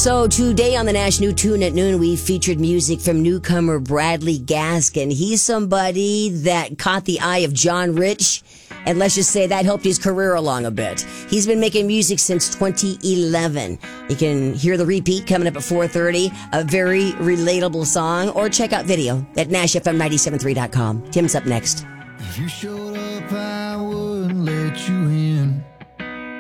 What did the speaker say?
So today on the Nash New Tune at noon, we featured music from newcomer Bradley Gaskin. He's somebody that caught the eye of John Rich, and let's just say that helped his career along a bit. He's been making music since 2011. You can hear the repeat coming up at 4:30, a very relatable song, or check out video at NashFM973.com. Tim's up next. If you showed up, I wouldn't let you in.